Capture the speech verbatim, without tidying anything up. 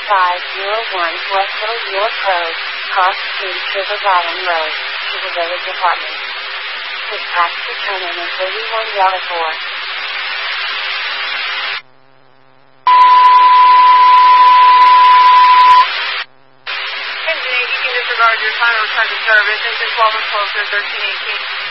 five zero one West Little York Road, cross East River Bottom Road, to the Village Apartments. With tax returning in thirty-one Yellow four. Engineer, you can disregard your final return to service. Engine twelve and closer, thirteen eighteen.